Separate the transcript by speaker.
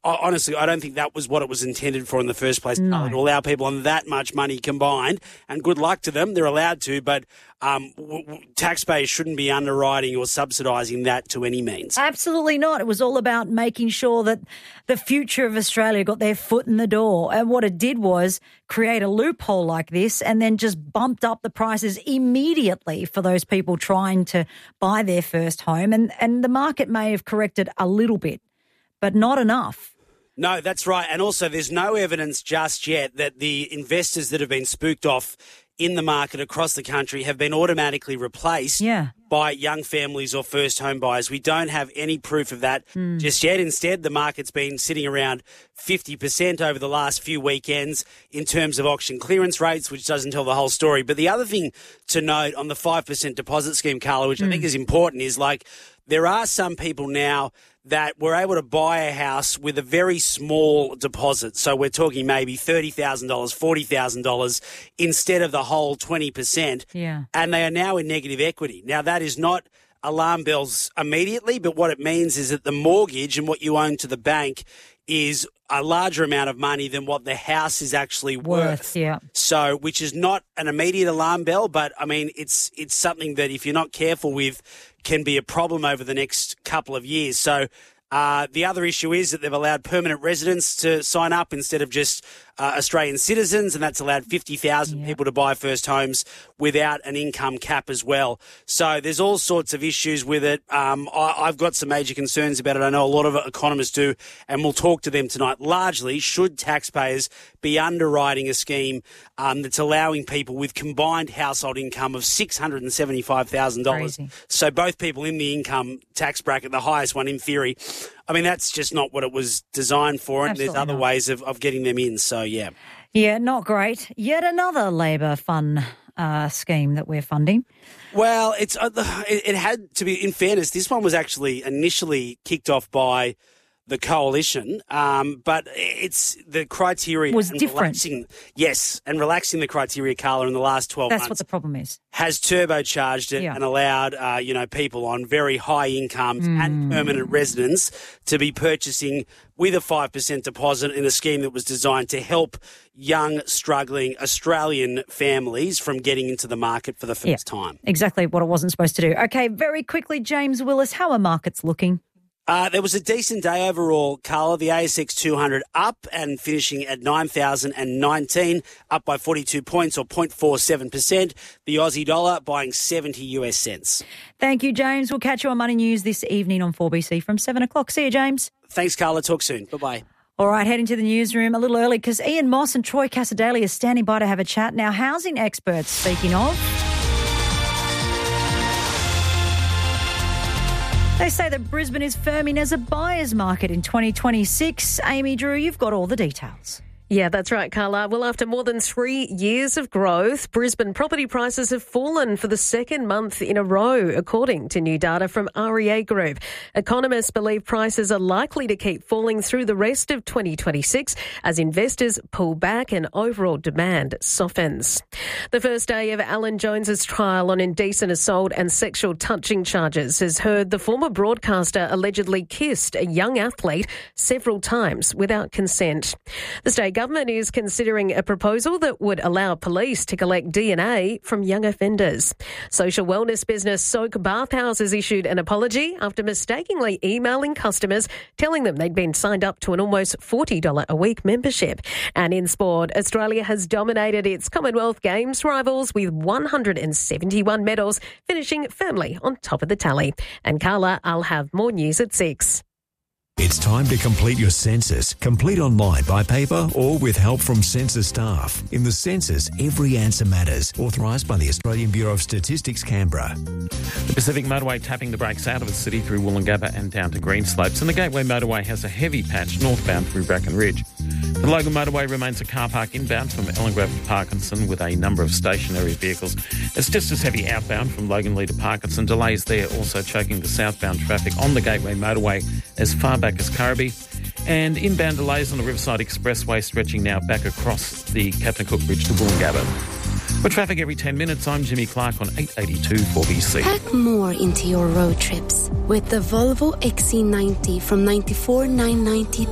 Speaker 1: honestly, I don't think that was what it was intended for in the first place,
Speaker 2: No.
Speaker 1: to allow people on that much money combined, and good luck to them. They're allowed to, but taxpayers shouldn't be underwriting or subsidising that to any means.
Speaker 2: Absolutely not. It was all about making sure that the future of Australia got their foot in the door. And what it did was create a loophole like this and then just bumped up the prices immediately for those people trying to buy their first home. And the market may have corrected a little bit, but not enough.
Speaker 1: No, that's right. And also there's no evidence just yet that the investors that have been spooked off in the market across the country have been automatically replaced by young families or first home buyers. We don't have any proof of that just yet. Instead, the market's been sitting around 50% over the last few weekends in terms of auction clearance rates, which doesn't tell the whole story. But the other thing to note on the 5% deposit scheme, Carla, which I think is important, is there are some people now that were able to buy a house with a very small deposit. So we're talking maybe $30,000, $40,000 instead of the whole 20%.
Speaker 2: Yeah.
Speaker 1: And they are now in negative equity. Now, that is not alarm bells immediately, but what it means is that the mortgage and what you own to the bank is a larger amount of money than what the house is actually worth.
Speaker 2: Yeah.
Speaker 1: So, which is not an immediate alarm bell, but I mean, it's something that if you're not careful with, can be a problem over the next couple of years. So the other issue is that they've allowed permanent residents to sign up instead of just Australian citizens, and that's allowed 50,000 people to buy first homes without an income cap as well. So there's all sorts of issues with it. I've got some major concerns about it. I know a lot of economists do, and we'll talk to them tonight. Largely, should taxpayers be underwriting a scheme that's allowing people with combined household income of $675,000? So both people in the income tax bracket, the highest one in theory. I mean, that's just not what it was designed for, and
Speaker 2: Absolutely
Speaker 1: there's other ways of getting them in. So, yeah.
Speaker 2: Yeah, not great. Yet another Labor fund scheme that we're funding.
Speaker 1: Well, it had to be, in fairness, this one was actually initially kicked off by the coalition, but it's the criteria
Speaker 2: was different.
Speaker 1: And relaxing the criteria, Carla, in the last 12 months.
Speaker 2: That's what the problem is.
Speaker 1: Has turbocharged it and allowed, people on very high incomes and permanent residents to be purchasing with a 5% deposit in a scheme that was designed to help young, struggling Australian families from getting into the market for the first time.
Speaker 2: Exactly what it wasn't supposed to do. Okay, very quickly, James Willis, how are markets looking?
Speaker 1: There was a decent day overall, Carla. The ASX 200 up and finishing at 9,019, up by 42 points or 0.47%. The Aussie dollar buying 70 US cents.
Speaker 2: Thank you, James. We'll catch you on Money News this evening on 4BC from 7 o'clock. See you, James.
Speaker 1: Thanks, Carla. Talk soon. Bye-bye.
Speaker 2: All right, heading to the newsroom a little early because Ian Moss and Troy Casadei are standing by to have a chat. Now, housing experts, speaking of, they say that Brisbane is firming as a buyer's market in 2026. Amy Drew, you've got all the details.
Speaker 3: Yeah, that's right, Carla. Well, after more than 3 years of growth, Brisbane property prices have fallen for the second month in a row, according to new data from REA Group. Economists believe prices are likely to keep falling through the rest of 2026 as investors pull back and overall demand softens. The first day of Alan Jones's trial on indecent assault and sexual touching charges has heard the former broadcaster allegedly kissed a young athlete several times without consent. The state government is considering a proposal that would allow police to collect DNA from young offenders. Social wellness business Soak Bathhouses issued an apology after mistakenly emailing customers telling them they'd been signed up to an almost $40 a week membership. And in sport, Australia has dominated its Commonwealth Games rivals with 171 medals, finishing firmly on top of the tally. And Carla, I'll have more news at 6.
Speaker 4: It's time to complete your census. Complete online, by paper, or with help from census staff. In the census, every answer matters. Authorised by the Australian Bureau of Statistics, Canberra.
Speaker 5: The Pacific Motorway tapping the brakes out of the city through Woolloongabba and down to Greenslopes, and the Gateway Motorway has a heavy patch northbound through Bracken Ridge. The Logan Motorway remains a car park inbound from Ellengrove to Parkinson with a number of stationary vehicles. It's just as heavy outbound from Logan to Parkinson. Delays there also choking the southbound traffic on the Gateway Motorway as far back as Currabee. And inbound delays on the Riverside Expressway stretching now back across the Captain Cook Bridge to Woolloongabba. For traffic every 10 minutes, I'm Jimmy Clark on 882 4BC.
Speaker 6: Pack more into your road trips with the Volvo XC90 from $94,990